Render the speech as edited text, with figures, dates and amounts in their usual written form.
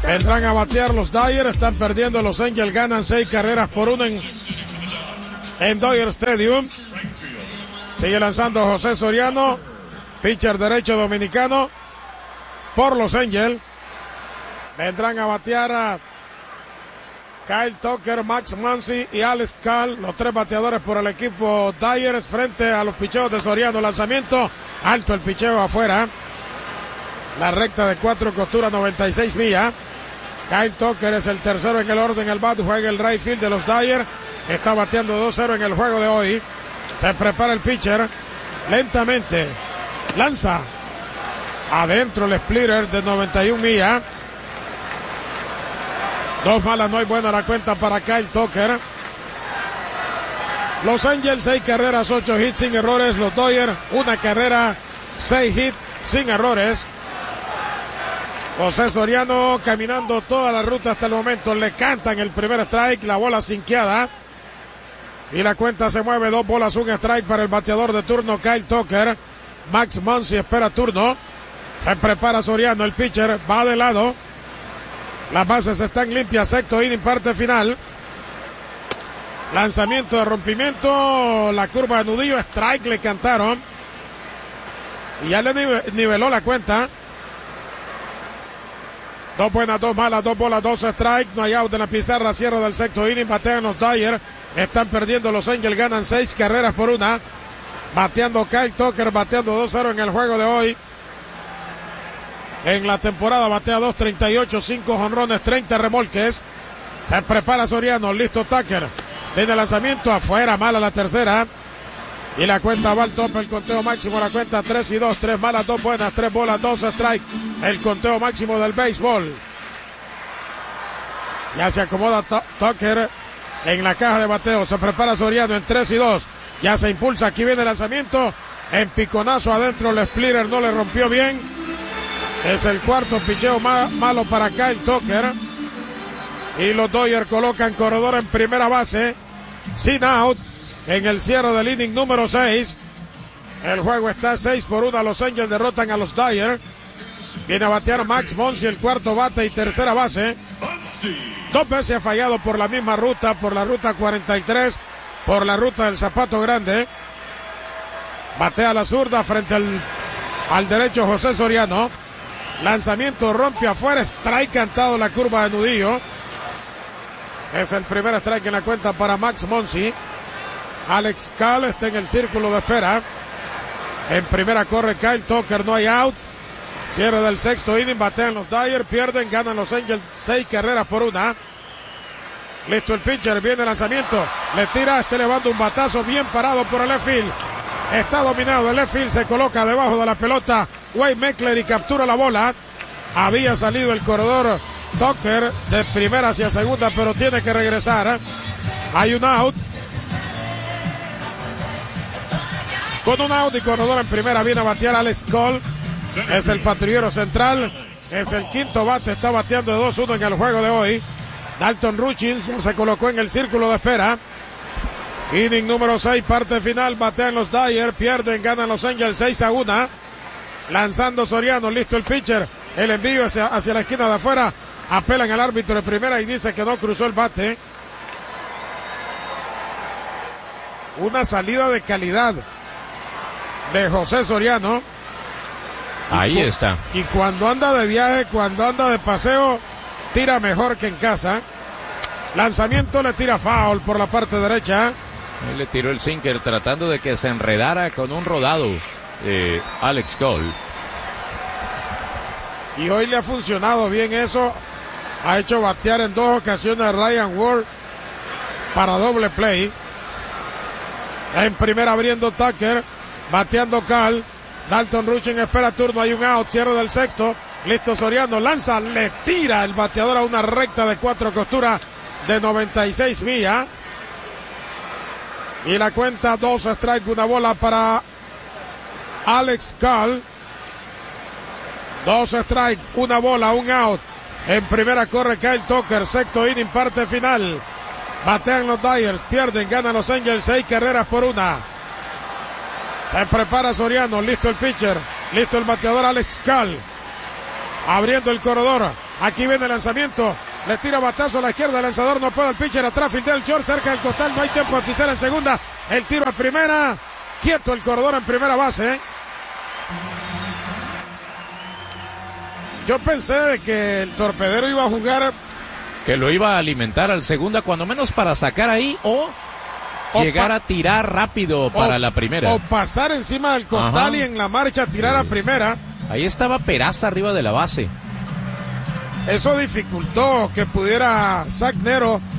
Vendrán a batear los Dodgers. Están perdiendo los Angels. Ganan 6 carreras por 1 en Dodger Stadium. Sigue lanzando José Soriano, pitcher derecho dominicano por los Angels. Vendrán a batear a Kyle Tucker, Max Muncy y Alex Cal, los 3 bateadores por el equipo Dodgers frente a los picheos de Soriano. Lanzamiento alto, el picheo afuera. La recta de 4 costuras, 96 millas. Kyle Tucker es el tercero en el orden al bat, juega el right field de los Dodgers. Está bateando 2-0 en el juego de hoy. Se prepara el pitcher. Lentamente lanza adentro el splitter de 91 millas. 2 malas, no hay buena la cuenta para Kyle Tucker. Los Angels 6 carreras, 8 hits sin errores. Los Dodgers 1 carrera, 6 hits sin errores. José Soriano caminando toda la ruta hasta el momento. Le cantan el primer strike, la bola sinqueada. Y la cuenta se mueve, 2 bolas, 1 strike para el bateador de turno Kyle Tucker. Max Muncy espera turno. Se prepara Soriano, el pitcher va de lado. Las bases están limpias, sexto inning, parte final. Lanzamiento de rompimiento, la curva de nudillo, strike le cantaron. Y ya le niveló la cuenta. 2 buenas, 2 malas, 2 bolas, 2 strike. No hay out en la pizarra, cierre del sexto inning. Batean los Dodgers. Están perdiendo los Angels, ganan 6 carreras por 1. Bateando Kyle Tucker, bateando 2-0 en el juego de hoy. En la temporada batea 238, 5 jonrones, 30 remolques. Se prepara Soriano, listo Tucker. Viene el lanzamiento afuera, mala la tercera. Y la cuenta va al tope, el conteo máximo, la cuenta 3-2, 3 malas, 2 buenas, 3 bolas, 2 strike. El conteo máximo del béisbol. Ya se acomoda Tucker en la caja de bateo. Se prepara Soriano en 3-2. Ya se impulsa, aquí viene el lanzamiento. En piconazo adentro, el splitter no le rompió bien. Es el cuarto picheo malo para Kyle Tucker. Y los Dodgers colocan corredor en primera base. Sin out. En el cierre del inning número 6. El juego está 6-1. Los Angels derrotan a los Dodgers. Viene a batear Max Muncy, el cuarto bate y tercera base. 2 veces ha fallado por la misma ruta, por la ruta 43, por la ruta del Zapato Grande. Batea a la zurda frente al derecho José Soriano. Lanzamiento rompe afuera, strike cantado la curva de nudillo. Es el primer strike en la cuenta para Max Muncy. Alex Cal está en el círculo de espera. En primera corre Kyle Tucker, no hay out. Cierre del sexto inning, batean los Dodgers, pierden, ganan los Angels 6 carreras por 1. Listo el pitcher, viene el lanzamiento, le tira, está elevando un batazo bien parado por el left field. Está dominado, el left field se coloca debajo de la pelota Wade Meckler y captura la bola. Había salido el corredor Tucker de primera hacia segunda, pero tiene que regresar. Hay un out. Con un out y corredor en primera viene a batear Alex Cole. Es el patrullero central. Es el quinto bate. Está bateando de 2-1 en el juego de hoy. Dalton Ruchin ya se colocó en el círculo de espera. Inning número 6, parte final. Batean los Dodgers. Pierden, ganan los Angels 6-1. Lanzando Soriano. Listo el pitcher. El envío hacia la esquina de afuera. Apelan al árbitro de primera y dice que no cruzó el bate. Una salida de calidad de José Soriano. Ahí está. Y cuando anda de viaje, cuando anda de paseo, tira mejor que en casa. Lanzamiento, le tira foul por la parte derecha. Él le tiró el sinker tratando de que se enredara con un rodado Alex Cole. Y hoy le ha funcionado bien eso. Ha hecho batear en 2 ocasiones a Ryan Ward para doble play. En primera abriendo Tucker, bateando Cal. Dalton Ruchin espera turno, hay un out, cierre del sexto. Listo Soriano, lanza, le tira el bateador a una recta de 4 costuras de 96 millas. Y la cuenta 2 strike, una bola para Alex Cal. 2 strike, una bola, un out. En primera corre Kyle Tucker, sexto inning, parte final. Batean los Dodgers, pierden, ganan los Angels 6 carreras por 1. Se prepara Soriano, listo el pitcher, listo el bateador Alex Cal. Abriendo el corredor, Aquí viene el lanzamiento. Le tira batazo a la izquierda. El lanzador no puede. El pitcher atrás. Fildea el short cerca del costal. No hay tiempo de pisar en segunda. El tiro a primera. Quieto el corredor en primera base. Yo pensé de que el torpedero iba a jugar. Que lo iba a alimentar al segunda, cuando menos para sacar ahí o llegar a tirar rápido para la primera. O pasar encima del costal y en la marcha tirar a primera. Ahí estaba Peraza arriba de la base. Eso dificultó que pudiera Zach Nero